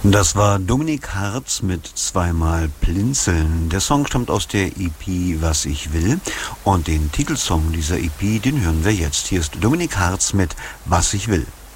Das war Dominik Hartz mit zweimal Blinzeln. Der Song stammt aus der EP Was ich will und den Titelsong dieser EP, den hören wir jetzt. Hier ist Dominik Hartz mit Was ich will.